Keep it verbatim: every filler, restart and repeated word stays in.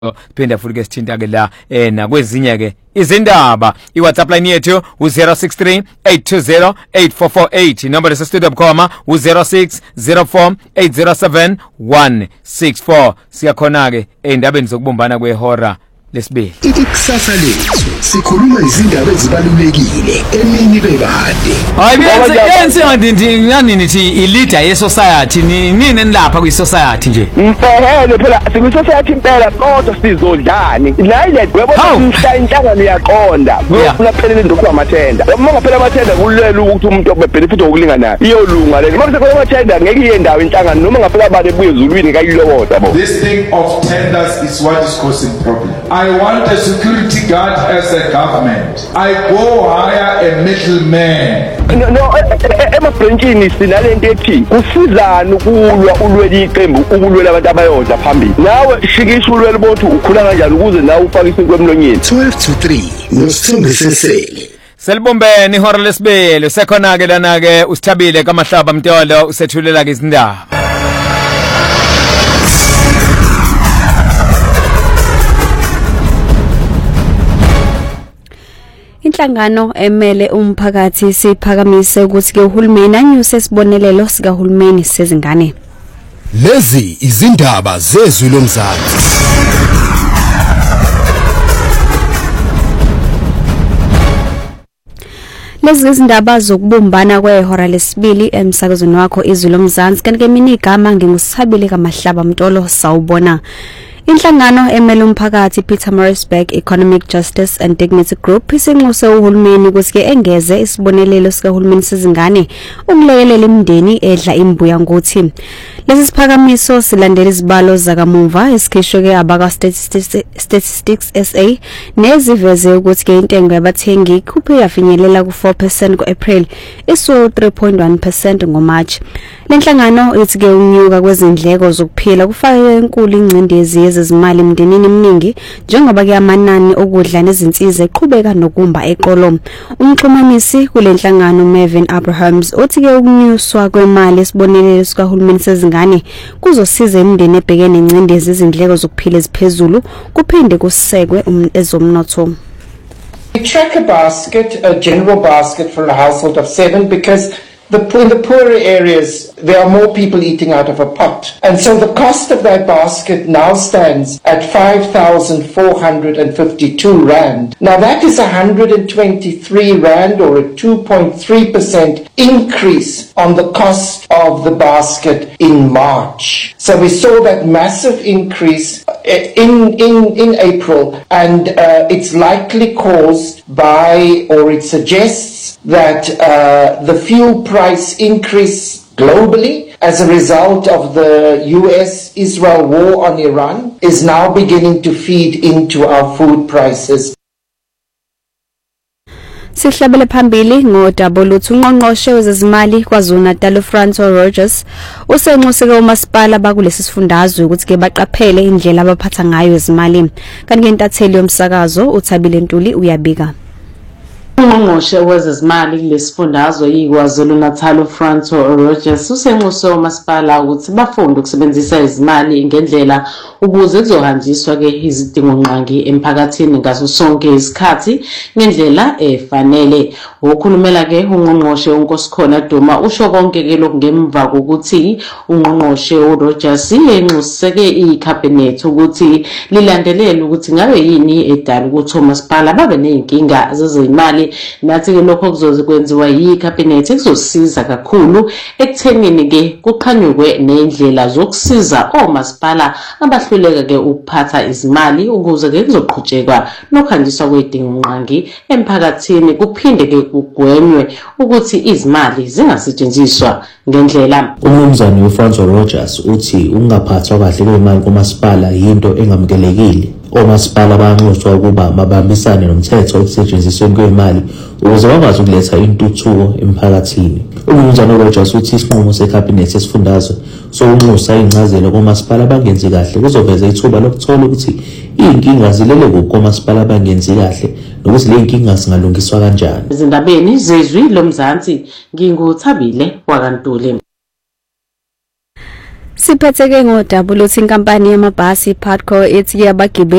Phinda futhi ke sithinta ke la eh nakwezinye ke izindaba iWhatsApp line yethu u zero six three eight two zero eight four four eight number lesa studio bukhoma u zero six zero four eight zero seven one six four siyakhona ke endabeni zokubumbana kwehora lesibili. Ikusasa lethu sikhuluma izindaba ezibalulekile emini bebade. Hayi benze ngandindi ngani nithi i leader ye society nini nilapha kwi society nje. Mfehele phela sikwi society impela kodwa sizodlani. La ile webona umhla inhlangano yaqonda. Ufuna phelele ndokho amathenda. Uma ngaphela amathenda kulela ukuthi umuntu obebenefit okulinganayo. Iyolunga le. Uma kusekhona amathenda ngeke iye ndawo inhlangano noma ngaphela abane ebuye ezulwini kayilokotha bo. This thing of tenders is what is causing problem. I want a security guard as a government. I go hire a middleman. No, no, ema branchini sinalento ethi kusizana ukulwa ulweli iqembu ukulwela abantu abayodwa phambili. Nawe shikisha ulweli bonke ukhula kanjani ukuze nawe ufake isinkwe emlonyeni. twelve to three noSithombe Sesele. Selbombeni ihora lesibili sekhona ke lana ke usithabile kaMahlaba Mtolo usethulela ke izindaba. Inhlangano emele umphakathi siphakamise ukuthi ke uhulumeni anyuse isibonelelo sika hulumeni sezingane. Lezi izindaba zezwi lomzansi. Lezi izindaba zokubumbana kwehora lesibili emsakazweni wakho izwi lomzansi kanti ke mina igama ngingusithabile kaMahlaba Mtolo sawubona. Inhlangano emele umphakathi Pietermaritzburg Economic Justice and Dignity Group isinxuse uhulumeni ukuthi ke engeze isibonelelo sika hulumeni sezingane ukulekelela imindeni edla imbuya ngothi. Lesi siphakamiso silandela izibalo zakamuva esikhishwe ke abaka Statistics S A neziveze ukuthi ke intengo yabathengi ikhuphe yafinyelela ku four percent ngoApril isu three point one percent ngoMarch. Lenhlangano ithi ke unyuka kwezindleko zokuphila kufake enkulu ingcindezi yezezimali emndenini eminingi njengoba ke amanani okudla nezinsiza eqhubeka nokumba eqolo. Umxhumanisi kulenhlangano Mervin Abrahams uthi ke ukunyuswa kwemali esibonelelo sika hulumeni sezingane kuzosiza imindeni ebhekene ingcindezi izindleko zokuphila eziphezulu kuphinde kusekwe ezomnotho. We track a basket, a general basket for a household of seven because The, in the poorer areas, there are more people eating out of a pot. And so the cost of that basket now stands at five thousand four hundred fifty-two rand. Now that is one hundred twenty-three rand or a two point three percent increase on the cost of the basket in March. So we saw that massive increase in, in, in April, and uh, it's likely caused by, or it suggests that uh, the fuel price increase globally as a result of the U S Israel war on Iran is now beginning to feed into our food prices. Sihlabele phambili ngodaba luthi unqonqoshe wezezimali kwaZulu-Natal Franco Rogers usenxuseke umasipala bakulesi sifundazwe ukuthi ke baqaphele indlela abaphatha ngayo izimali. Kanti ngentatheli yomsakazo uThabile Ntuli uyabika. Ungqongqoshe wezezimali kulesifundazwe yiKwaZulu-Natal Franco Rogers usenxuse umasipala ukuthi bafunde ukusebenzisa izimali ngendlela ukuze kuzohanjiswa ke izidingo nqangi emphakathini ngaso sonke isikhathi ngendlela efanele. Ukhulumela ke ungqongqoshe uNkosikhona Duma usho konke ke lokungemva kokuthi ungqongqoshe uRogers yenxuseke iCabinet ukuthi lilandelele ukuthi ngabe yini edala ukuthi umasipala babe nezinkinga zezimali. Nathi ke lokho kuzokwenziwa yiCabinet kuzosiza kakhulu ekuthenini ke kuqhanyukwe nendlela zokusiza omasipala abahluleka ke ukuphatha izimali ukuze ke kuzoqhutshekwa nokhandiswa kwedingo nqangi emphakathini kuphinde ke kugwenywe ukuthi izimali zingasetshenziswa ngendlela. Umnumzane uFranco Rogers uthi ukungaphathwa kahle kwemali kumasipala yinto engamukelekile. Omasipala banxuswa ukuba mabambisane nomthetho okusetshenzisweni kwemali ukuze bakwazi ukuletha intuthuko emphakathini. Umnumzane Rogers uthi isinqumo seCabinet esifundazwe sokunxusa incazelo komasipala bangenzi kahle kuzoveza ithuba lokuthola ukuthi inkinga zilele kukomasipala bangenzi kahle nokuthi le inkinga singalungiswa kanjani. Izindabeni zezwi lomzansi nginguthabile kwaKaNtuli. Siphetheke ngodaba lokuthi inkampani yamabhasi Patco ethi abagibeli